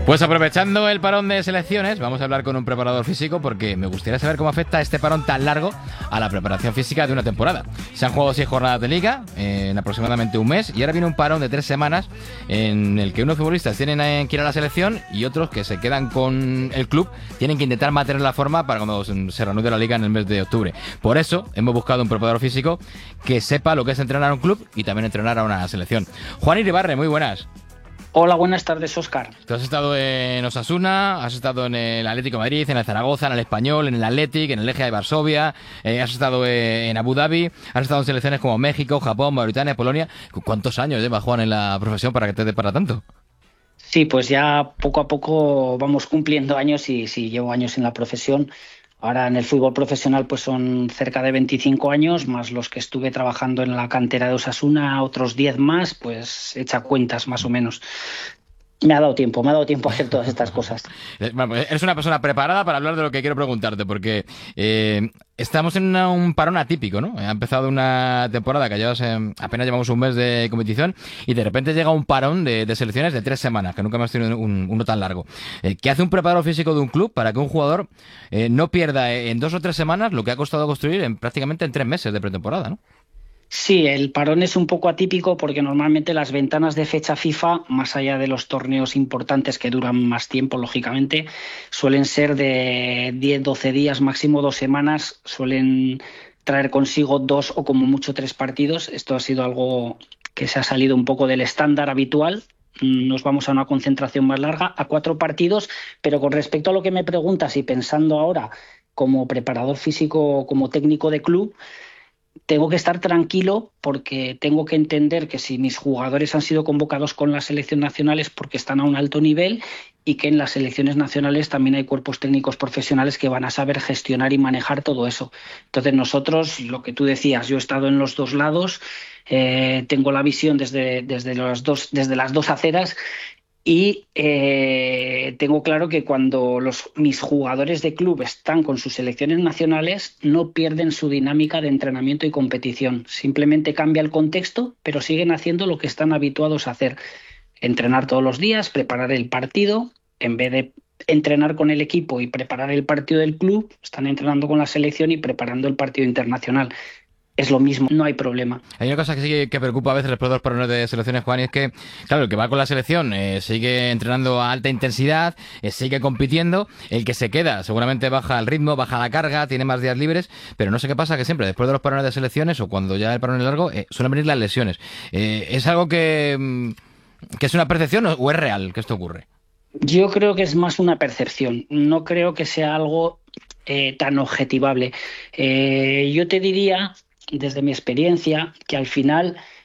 Pues aprovechando el parón de selecciones, vamos a hablar con un preparador físico porque me gustaría saber cómo afecta este parón tan largo a la preparación física de una temporada. Se han jugado 6 jornadas de liga en aproximadamente un mes y ahora viene un parón de 3 semanas en el que unos futbolistas tienen que ir a la selección y otros que se quedan con el club tienen que intentar mantener la forma para cuando se reanude la liga en el mes de octubre. Por eso hemos buscado un preparador físico que sepa lo que es entrenar a un club y también entrenar a una selección. Juan Iribarre, muy buenas. Hola, buenas tardes, Óscar. Tú has estado en Osasuna, has estado en el Atlético de Madrid, en el Zaragoza, en el Español, en el Athletic, en el Legia de Varsovia, has estado en Abu Dhabi, has estado en selecciones como México, Japón, Mauritania, Polonia. ¿Cuántos años lleva Juan en la profesión para que te dé para tanto? Sí, pues ya poco a poco vamos cumpliendo años y sí, llevo años en la profesión. Ahora en el fútbol profesional pues son cerca de 25 años, más los que estuve trabajando en la cantera de Osasuna, otros 10 más, pues echa cuentas más o menos. Me ha dado tiempo a hacer todas estas cosas. Bueno, eres una persona preparada para hablar de lo que quiero preguntarte, porque estamos en un parón atípico, ¿no? Ha empezado una temporada que apenas llevamos un mes de competición y de repente llega un parón de selecciones de 3 semanas, que nunca hemos tenido uno tan largo. ¿Qué hace un preparador físico de un club para que un jugador no pierda en 2 o 3 semanas lo que ha costado construir prácticamente en 3 meses de pretemporada, ¿no? Sí, el parón es un poco atípico porque normalmente las ventanas de fecha FIFA, más allá de los torneos importantes que duran más tiempo, lógicamente, suelen ser de 10-12 días, máximo 2 semanas, suelen traer consigo 2 o como mucho 3 partidos. Esto ha sido algo que se ha salido un poco del estándar habitual. Nos vamos a una concentración más larga, a 4 partidos, pero con respecto a lo que me preguntas y pensando ahora como preparador físico, como técnico de club, tengo que estar tranquilo porque tengo que entender que si mis jugadores han sido convocados con la selección nacional es porque están a un alto nivel y que en las selecciones nacionales también hay cuerpos técnicos profesionales que van a saber gestionar y manejar todo eso. Entonces nosotros, lo que tú decías, yo he estado en los dos lados, tengo la visión desde las dos aceras. Y tengo claro que cuando mis jugadores de club están con sus selecciones nacionales no pierden su dinámica de entrenamiento y competición. Simplemente cambia el contexto, pero siguen haciendo lo que están habituados a hacer. Entrenar todos los días, preparar el partido. En vez de entrenar con el equipo y preparar el partido del club, están entrenando con la selección y preparando el partido internacional. Es lo mismo, no hay problema. Hay una cosa que sí que preocupa a veces los parones de selecciones, Juan, y es que, claro, el que va con la selección sigue entrenando a alta intensidad, sigue compitiendo, el que se queda seguramente baja el ritmo, baja la carga, tiene más días libres, pero no sé qué pasa, que siempre después de los parones de selecciones o cuando ya el parón es largo, suelen venir las lesiones. ¿Es algo que es una percepción o es real que esto ocurre? Yo creo que es más una percepción, no creo que sea algo tan objetivable. Yo te diría, desde mi experiencia, que al final